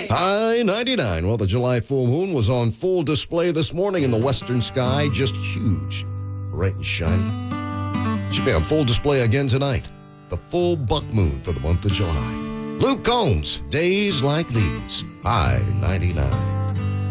High 99. Well, the July full moon was on full display this morning in the western sky. Just huge. Bright and shiny. Should be on full display again tonight. The full buck moon for the month of July. Luke Combs, Days Like These. High 99.